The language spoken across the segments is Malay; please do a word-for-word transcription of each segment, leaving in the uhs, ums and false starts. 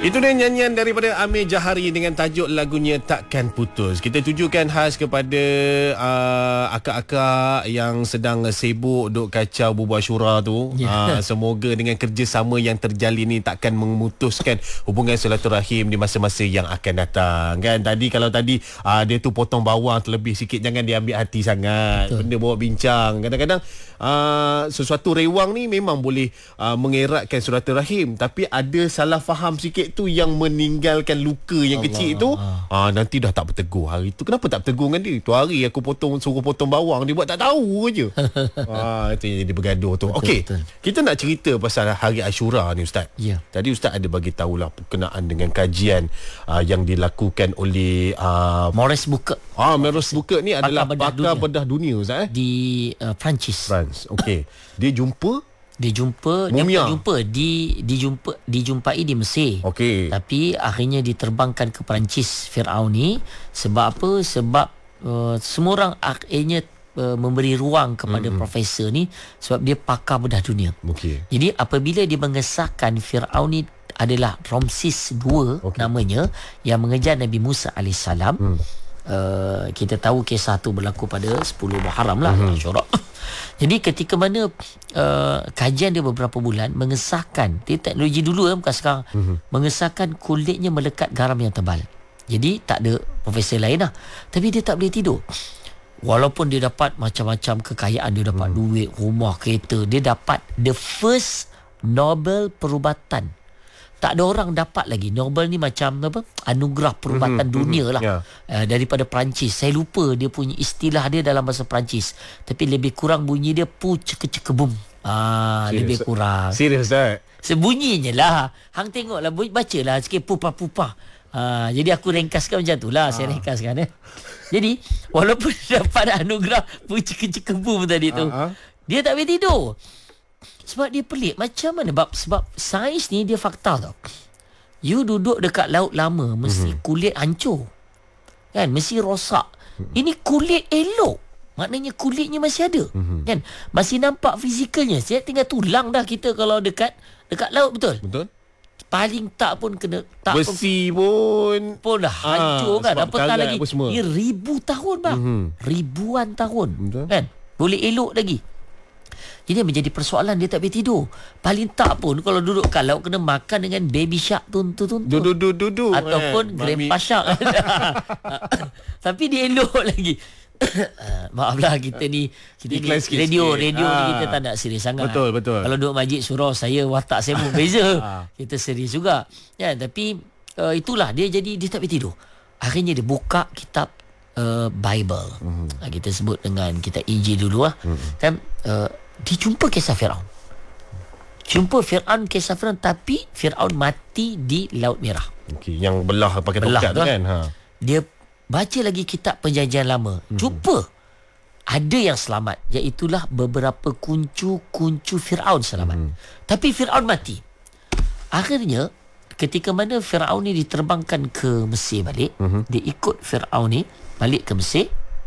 Itu dia nyanyian daripada Amir Jahari dengan tajuk lagunya Takkan Putus. Kita tujukan khas kepada uh, akak-akak yang sedang sibuk duk kacau bubuh syura tu. Yeah. Uh, semoga dengan kerjasama yang terjalin ni takkan memutuskan hubungan silaturahim di masa-masa yang akan datang. Kan tadi kalau tadi uh, dia tu potong bawang terlebih sikit, jangan diambil hati sangat. Betul. Benda bawa bincang. Kadang-kadang uh, sesuatu rewang ni memang boleh uh, mengeratkan silaturahim, tapi ada salah faham sikit tu yang meninggalkan luka yang Allah. Kecil tu. Ah, nanti dah tak bertegur hari tu. Kenapa tak bertegur dengan dia? Tu hari aku potong suruh potong bawang, dia buat tak tahu je. Ah, itu yang jadi bergaduh tu. Okey. Kita nak cerita pasal hari Ashura ni, Ustaz. Ya. Tadi Ustaz ada bagi tahulah berkenaan dengan kajian uh, yang dilakukan oleh uh, Maurice Bucaque. Ah, Maurice Bucaque ni adalah pakar bedah, pakar bedah dunia, Ustaz eh? Di uh, Perancis. France. Okey. Dia jumpa Dia jumpa Mumia. Dia jumpa di dijumpa dijumpai di Mesir. Okey. Tapi akhirnya diterbangkan ke Perancis Firaun ni sebab apa? Sebab uh, semua orang akhirnya uh, memberi ruang kepada mm-hmm. profesor ni sebab dia pakar bedah dunia. Okey. Jadi apabila dia mengesahkan Firaun ni adalah Ramses kedua okay. namanya, yang mengejar Nabi Musa alaihissalam. Mm. Uh, kita tahu kisah tu berlaku pada sepuluh Muharram lah, mm-hmm. Ashura. Jadi ketika mana uh, kajian dia beberapa bulan mengesahkan, dia teknologi dulu eh, bukan sekarang, mm-hmm. mengesahkan kulitnya melekat garam yang tebal. Jadi tak ada profesor lain lah, tapi dia tak boleh tidur. Walaupun dia dapat macam-macam kekayaan, dia dapat mm. duit, rumah, kereta, dia dapat the first Nobel perubatan. Tak ada orang dapat lagi. Nobel ni macam apa? Anugerah perubatan mm-hmm, dunia lah. Yeah. Uh, daripada Perancis. Saya lupa dia punya istilah dia dalam bahasa Perancis. Tapi lebih kurang bunyi dia pu ceke-ceke-bum. Ah, lebih kurang. Serius tak? Sebunyinya lah. Hang tengoklah, bacalah sikit pupa-pupa. Ah, jadi aku ringkaskan macam tu lah. Ah. Saya ringkaskan eh. Jadi, walaupun dapat anugerah pu ceke-ceke-bum tadi tu, uh-huh. dia tak boleh tidur. Sebab dia pelik. Macam mana? Sebab, sebab sains ni dia fakta tau. You duduk dekat laut lama, mesti mm-hmm. kulit hancur. Kan? Mesti rosak. Mm-hmm. Ini kulit elok. Maknanya kulitnya masih ada. Mm-hmm. Kan? Masih nampak fizikalnya. Saya tinggal tulang dah kita kalau dekat dekat laut, betul? Betul. Paling tak pun kena tak besi pun pun dah hancur ah, kan. Apatah lagi. Ini ribu tahun bang. Mm-hmm. Ribuan tahun. Betul. Kan? Boleh elok lagi. Jadi menjadi persoalan, dia tak boleh tidur. Paling tak pun kalau duduk kat laut kena makan dengan baby shark tuntu-tuntu. Dudu-dudu-dudu. Ataupun eh, grandpa shark. Tapi dia elok lagi. Maaflah kita ni, kita ni radio radio ah. ni kita tak nak serius sangat. Betul betul. Kalau duduk majlis surau, saya watak saya pun beza. Kita serius juga. Ya, tapi uh, itulah dia, jadi dia tak boleh tidur. Akhirnya dia buka kitab uh, Bible. Mm-hmm. Kita sebut dengan kitab Injil dulu lah. Mm-hmm. Kan uh, dia jumpa kisah Firaun. Jumpa Firaun, kisah Firaun, tapi Firaun mati di Laut Merah. Okey, yang belah pakai tongkat tu kan. Ha. Dia baca lagi kitab Perjanjian Lama. Hmm. Jumpa ada yang selamat, iaitulah beberapa kuncu-kuncu Firaun selamat. Hmm. Tapi Firaun mati. Akhirnya ketika mana Firaun ni diterbangkan ke Mesir balik, hmm. dia ikut Firaun ni balik ke Mesir.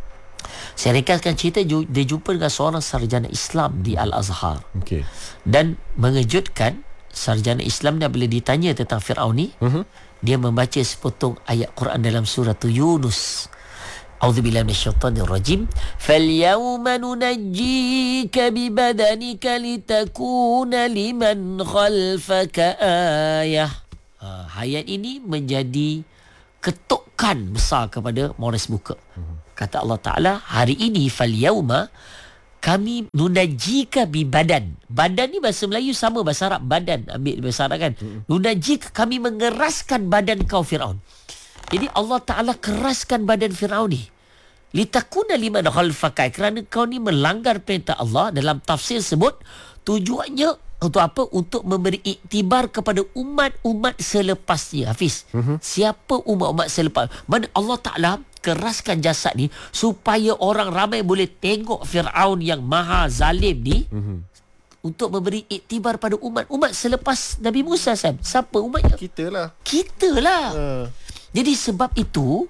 Saya ringkaskan cerita, dia jumpa dengan seorang sarjana Islam di Al-Azhar. Okay. Dan mengejutkan, sarjana Islam ni bila ditanya tentang Firaun ni, uh-huh. dia membaca sepotong ayat Quran dalam surah Yunus. A'udzubillahi minasyaitonirrajim. Falyawma nunajjika bibadanika litakuna liman khalfaka ayah. Ha, ayat ini menjadi ketukan besar kepada Maurice Bucaque. Uh-huh. Kata Allah Ta'ala, hari ini falyawma kami nunajika bi badan. Badan ni bahasa Melayu sama bahasa Arab, badan. Ambil bahasa Arab kan. Mm-hmm. Nunajika, kami mengeraskan badan kau Firaun. Jadi Allah Ta'ala keraskan badan Firaun ni. Litakuna liman khalfaka, kerana kau ni melanggar perintah Allah. Dalam tafsir sebut tujuannya untuk apa? Untuk memberi iktibar kepada umat-umat selepasnya. Hafiz, mm-hmm. siapa umat-umat selepas? Mana Allah Ta'ala keraskan jasad ni supaya orang ramai boleh tengok Firaun yang maha zalim ni, mm-hmm. untuk memberi iktibar pada umat-umat selepas Nabi Musa. Sam, siapa umatnya? Kita lah. Kita lah. Uh. Jadi sebab itu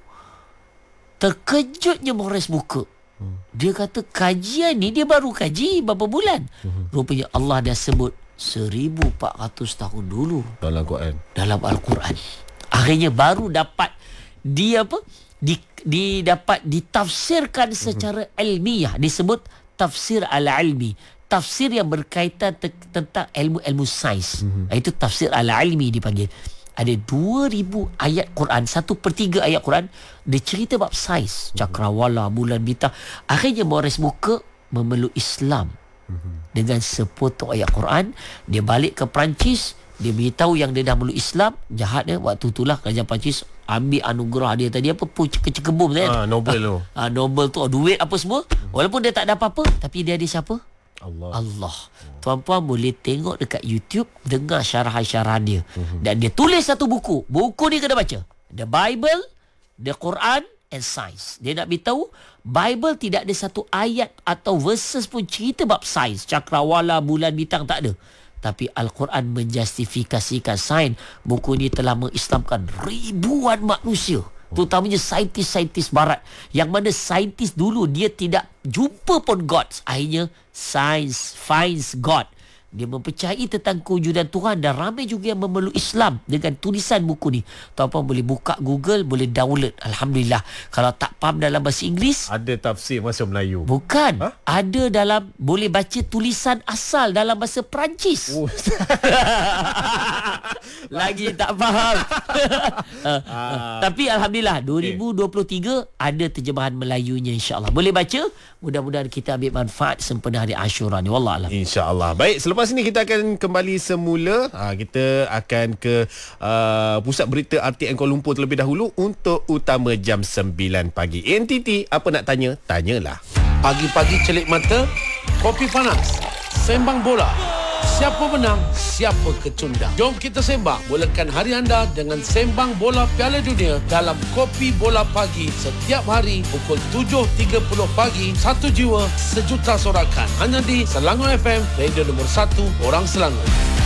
terkejutnya Maurice Bucaque. Hmm. Dia kata kajian ni dia baru kaji berapa bulan. Hmm. Rupanya Allah dah sebut seribu empat ratus tahun dulu dalam Quran. Dalam Al-Quran. Akhirnya baru dapat dia apa? Di, di dapat ditafsirkan secara mm-hmm. ilmiah, disebut tafsir al-ilmi. Tafsir yang berkaitan te- tentang ilmu-ilmu sains. Mm-hmm. Itu tafsir al-ilmi dipanggil. Ada dua ribu ayat Quran, satu per tiga ayat Quran dia cerita bab sains, mm-hmm. cakrawala, bulan bintang. Akhirnya Morris Buka memeluk Islam. Mm-hmm. Dengan sepotong ayat Quran, dia balik ke Perancis, dia beritahu yang dia dah meluk Islam. Jahatnya waktu itulah kerajaan Perancis ambil anugerah dia tadi apa pun kecekebum kan. Ah, Nobel tu. Ah, Nobel tu duit apa semua. Walaupun dia tak ada apa-apa, tapi dia ada siapa? Allah. Allah. Tuan-puan boleh tengok dekat YouTube, dengar syarahan-syarahan dia. Mm-hmm. Dan dia tulis satu buku. Buku ni kena baca. The Bible, The Quran and Science. Dia nak beritahu Bible tidak ada satu ayat atau verses pun cerita bab sains, cakrawala, bulan bintang, tak ada. Tapi Al-Quran menjustifikasikan sains. Buku ini telah mengislamkan ribuan manusia, terutamanya saintis-saintis barat, yang mana saintis dulu dia tidak jumpa pun God. Akhirnya science finds God. Dia mempercayai tentang kewujudan Tuhan, dan ramai juga yang memeluk Islam dengan tulisan buku ni. Tuan-tuan boleh buka Google, boleh download. Alhamdulillah. Kalau tak faham dalam bahasa Inggeris, ada tafsir bahasa Melayu. Bukan. Ha? Ada dalam, boleh baca tulisan asal dalam bahasa Perancis. Oh. Lagi tak faham. ah. Tapi Alhamdulillah dua ribu dua puluh tiga okay. ada terjemahan Melayunya, insya-Allah. Boleh baca. Mudah-mudahan kita ambil manfaat sempena hari Ashura ni. Wallahualam. Insya-Allah. Baik, selepas ini kita akan kembali semula. Ha, kita akan ke uh, pusat berita R T N Kuala Lumpur terlebih dahulu untuk utama jam sembilan pagi. A N T T, apa nak tanya? Tanyalah. Pagi-pagi celik mata, kopi panas, sembang bola. Siapa menang, siapa kecundang. Jom kita sembang, mulakan hari anda dengan sembang bola Piala Dunia dalam Kopi Bola Pagi setiap hari pukul tujuh tiga puluh pagi. Satu jiwa, sejuta sorakan. Hanya di Selangor F M, radio nombor satu orang Selangor.